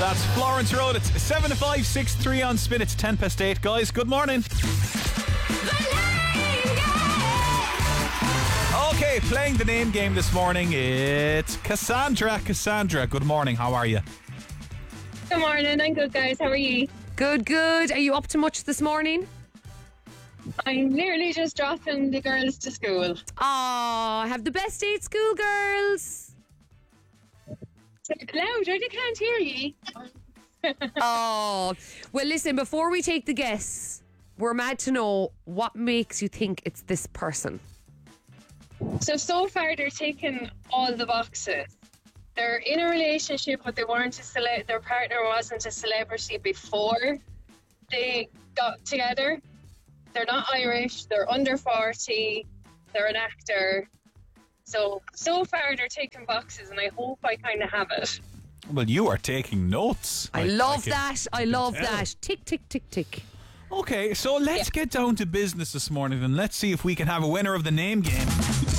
That's Florence Road. It's 7-5-6-3 on Spin. It's 8:10, guys. Good morning. Okay, playing the name game this morning. It's Cassandra. Cassandra, good morning. How are you? Good morning. I'm good, guys. How are you? Good. Are you up to much this morning? I'm literally just dropping the girls to school. Oh, have the best day at school, girls. Loud, I can't hear you. Oh, well, listen, before we take the guess, we're mad to know what makes you think it's this person. So far they're taking all the boxes. They're in a relationship, but they weren't their partner wasn't a celebrity before they got together. They're not Irish, they're under 40, they're an actor. So far they're taking boxes, and I hope I kind of have it. Well, you are taking notes. I love that. I love that. Tick, tick, tick, tick. Okay, so let's get down to business this morning, and let's see if we can have a winner of the name game.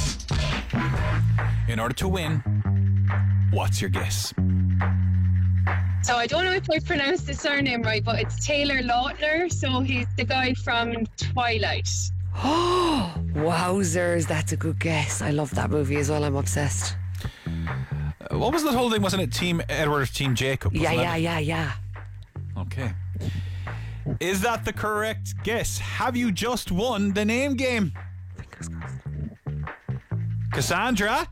In order to win, what's your guess? So I don't know if I pronounced the surname right, but it's Taylor Lautner. So he's the guy from Twilight. Oh, wowzers. That's a good guess. I love that movie as well. I'm obsessed. What was that whole thing? Wasn't it Team Edward, Team Jacob? Yeah. Okay. Is that the correct guess? Have you just won the name game? Fingers crossed. Cassandra?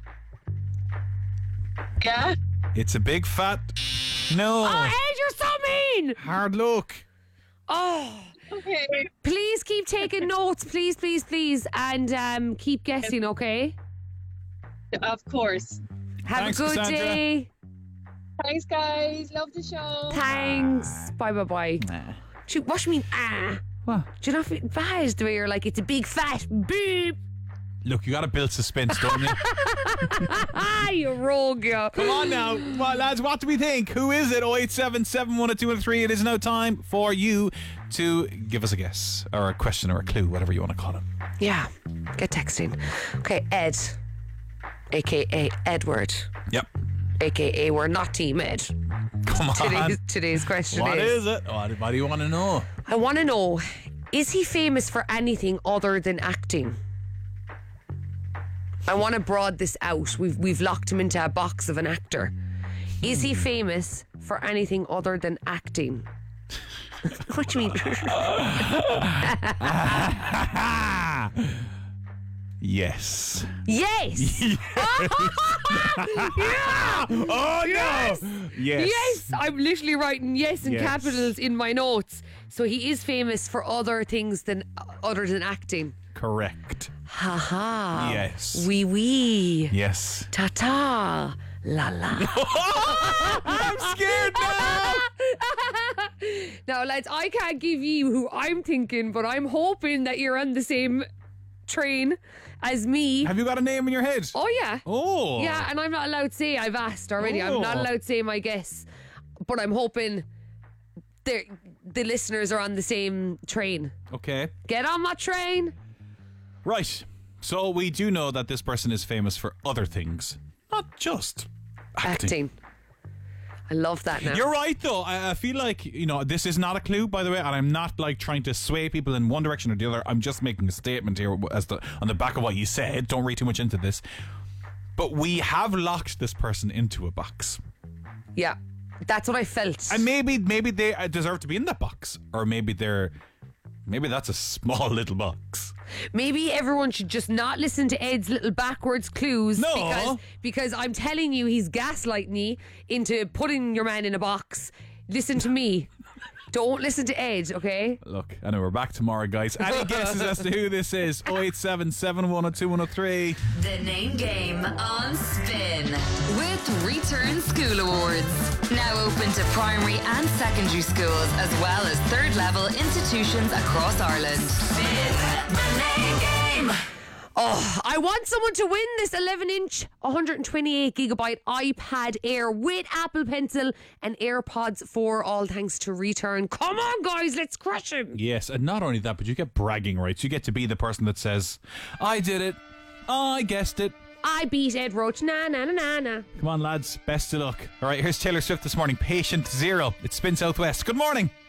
Yeah? It's a big fat no. Oh, Ed, you're so mean. Hard luck. Oh. Okay. Please keep taking notes, please, and keep guessing, okay? Of course. Have Thanks, a good Cassandra. day. Thanks, guys. Love the show. Thanks. Bye. What do you mean, What? Do you not feel bad the way you're like, it's a big fat beep? Look, you got to build suspense, don't you? You rogue, you. Come on now. Well, lads, what do we think? Who is it? 087-712-3. It is now time for you to give us a guess, or a question, or a clue, whatever you want to call it. Yeah, get texting. Okay, Ed, a.k.a. Edward, Yep. a.k.a. we're not Team Ed. Come on. Today's question What is... is it? What do you want to know? I want to know, is he famous for anything other than acting? I want to broad this out. We've locked him into a box of an actor. Is he famous for anything other than acting? What do you mean? Yes. Yes. Yeah. Oh, Yes. no. Yes. Yes. I'm literally writing yes in Yes. capitals in my notes. So he is famous for other things other than acting. Correct. Ha ha. Yes. Wee wee. Yes. Ta ta. La la. I'm scared now. Now, lads, I can't give you who I'm thinking, but I'm hoping that you're on the same train as me. Have you got a name in your head? Oh, yeah. Oh. Yeah, and I'm not allowed to say. I've asked already. I'm not allowed to say my guess. But I'm hoping the listeners are on the same train. Okay. Get on my train. Right. So we do know that this person is famous for other things, not just acting. I love that now. You're right, though. I feel like, this is not a clue, by the way, and I'm not like trying to sway people in one direction or the other. I'm just making a statement here on the back of what you said. Don't read too much into this. But we have locked this person into a box. Yeah, that's what I felt. And maybe they deserve to be in that box. Or maybe that's a small little box. Maybe everyone should just not listen to Ed's little backwards clues. No. Because I'm telling you, he's gaslighting me into putting your man in a box. Listen to me. Don't listen to Ed, okay? Look, I know we're back tomorrow, guys. Any guesses as to who this is? 087-712-212. The Name Game on Spin with Return School Awards. Now open to primary and secondary schools as well as third level institutions across Ireland. Spin the Name Game. Oh, I want someone to win this 11-inch, 128GB iPad Air with Apple Pencil and AirPods 4, all thanks to Return. Come on, guys, let's crush him. Yes, and not only that, but you get bragging rights. You get to be the person that says, I did it, I guessed it, I beat Ed Roach. Na na na na na. Come on, lads. Best of luck. All right, here's Taylor Swift this morning. Patient Zero. It's Spin Southwest. Good morning.